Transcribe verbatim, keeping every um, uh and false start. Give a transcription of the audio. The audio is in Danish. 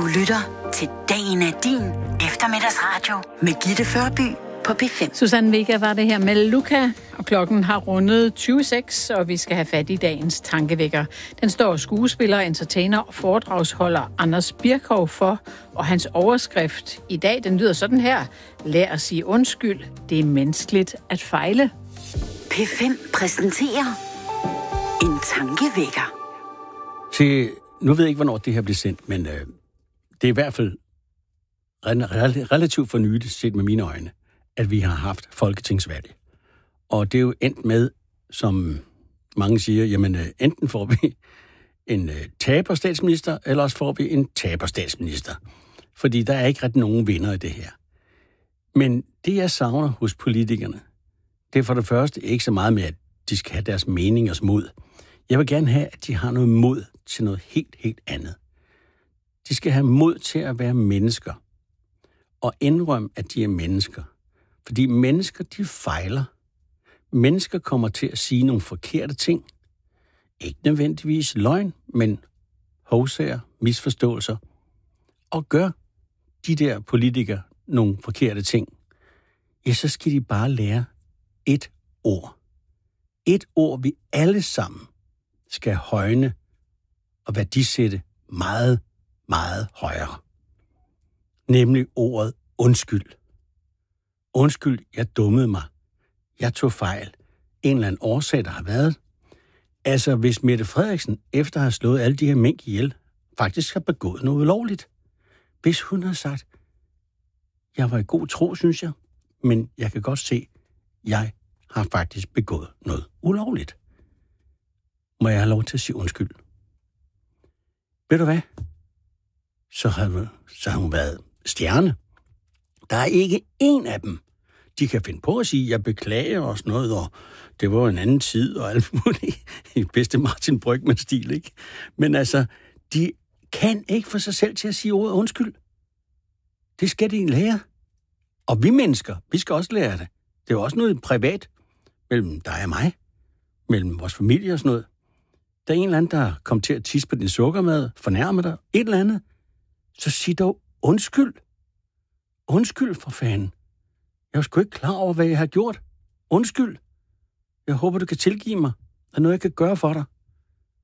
Du lytter til Dagen er din eftermiddagsradio med Gitte Førby på P fem. Susanne Vega var det her med Luca, og klokken har rundet tyve seks, og vi skal have fat i dagens tankevækker. Den står skuespiller, entertainer og foredragsholder Anders Birkov for, og hans overskrift i dag, den lyder sådan her: Lær at sige undskyld, det er menneskeligt at fejle. P fem præsenterer en tankevækker. Se, nu ved jeg ikke, hvornår det her bliver sendt, men øh, det er i hvert fald relativt for nyligt set med mine øjne, at vi har haft folketingsvalg. Og det er jo endt med, som mange siger, jamen øh, enten får vi en øh, taber-statsminister, eller også får vi en taber-statsminister. Fordi der er ikke rigtig nogen vinder i det her. Men det, jeg savner hos politikerne, det er for det første ikke så meget med, at de skal have deres meningers mod. Jeg vil gerne have, at de har noget mod til noget helt, helt andet. De skal have mod til at være mennesker. Og indrømme, at de er mennesker. Fordi mennesker, de fejler. Mennesker kommer til at sige nogle forkerte ting. Ikke nødvendigvis løgn, men hovsager, misforståelser. Og gør de der politikere nogle forkerte ting, ja, så skal de bare lære et ord. Et ord, vi alle sammen skal højne og værdisætte meget, meget højere. Nemlig ordet undskyld. Undskyld, jeg dummede mig. Jeg tog fejl. En eller anden årsag, der har været. Altså, hvis Mette Frederiksen, efter at have slået alle de her mink ihjel, faktisk har begået noget ulovligt. Hvis hun har sagt, jeg var i god tro, synes jeg, men jeg kan godt se, jeg har faktisk begået noget ulovligt. Må jeg have lov til at sige undskyld? Ved du hvad? Så har, så har hun været stjerne. Der er ikke én af dem. De kan finde på at sige, jeg beklager og sådan noget, og det var en anden tid, og alt muligt. I bedste Martin Brygmann-stil, ikke? Men altså, de kan ikke få sig selv til at sige ordet undskyld. Det skal de lære. Og vi mennesker, vi skal også lære det. Det er jo også noget privat mellem dig og mig, mellem vores familie og sådan noget. Der er en eller anden, der kommer til at tisse på din sukkermad, fornærmer dig, et eller andet, så sig dog undskyld. Undskyld for fanden. Jeg er sgu ikke klar over, hvad jeg har gjort. Undskyld. Jeg håber, du kan tilgive mig. Der er noget, jeg kan gøre for dig.